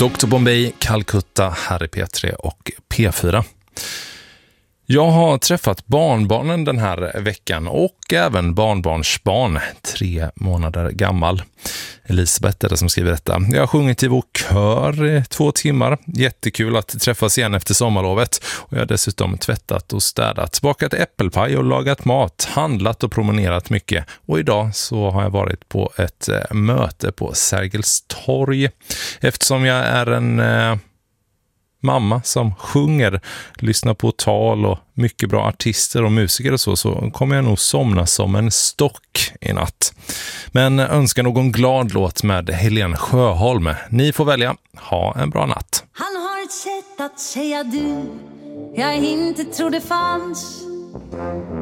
Dr. Bombay, Calcutta, här i P3 och P4. Jag har träffat barnbarnen den här veckan och även barnbarnsbarn, 3 månader gammal. Elisabeth är det som skriver detta. Jag har sjungit i vår kör i 2 timmar. Jättekul att träffas igen efter sommarlovet. Och jag har dessutom tvättat och städat, bakat äppelpaj och lagat mat, handlat och promenerat mycket. Och idag så har jag varit på ett möte på Sergels torg. Eftersom jag är en mamma som sjunger, lyssnar på tal och mycket bra artister och musiker och så kommer jag nog somna som en stock i natt. Men önskar någon glad låt med Helen Sjöholm. Ni får välja. Ha en bra natt. Han har ett sätt att säga du jag inte trodde fanns.